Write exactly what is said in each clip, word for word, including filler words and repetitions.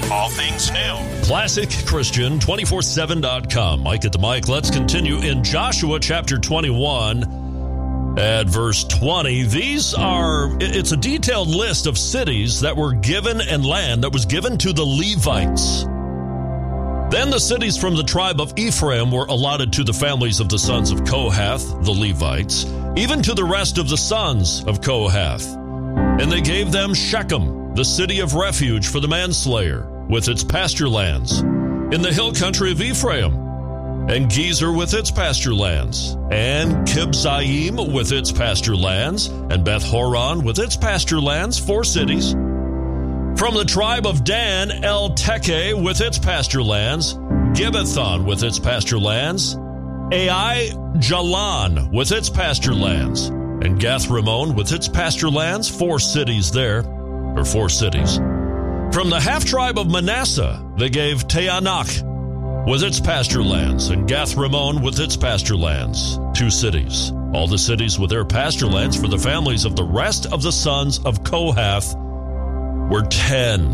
all things new. Classic Christian two forty-seven dot com. Mike at the mic. Let's continue in Joshua chapter twenty-one at verse twenty. These are, it's a detailed list of cities that were given and land that was given to the Levites. Then the cities from the tribe of Ephraim were allotted to the families of the sons of Kohath, the Levites, even to the rest of the sons of Kohath. And they gave them Shechem, the city of refuge for the manslayer, with its pasture lands, in the hill country of Ephraim, and Gezer with its pasture lands, and Kibzaim with its pasture lands, and Beth-horon with its pasture lands, four cities. From the tribe of Dan, El-Tekeh with its pasture lands, Gibbethon with its pasture lands, Ai Jalan with its pasture lands, and Gath-Rimmon with its pasture lands, four cities there, or four cities. From the half-tribe of Manasseh, they gave Teanach with its pasture lands, and Gath-Rimmon with its pasture lands, two cities. All the cities with their pasture lands for the families of the rest of the sons of Kohath were ten.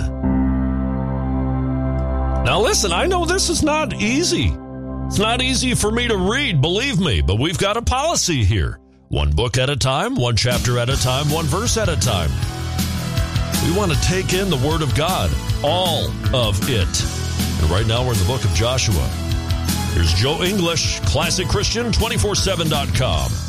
Now listen, I know this is not easy. It's not easy for me to read, believe me, but we've got a policy here. One book at a time, one chapter at a time, one verse at a time. We want to take in the Word of God, all of it. And right now we're in the book of Joshua. Here's Joe English, Classic Christian two forty-seven dot com.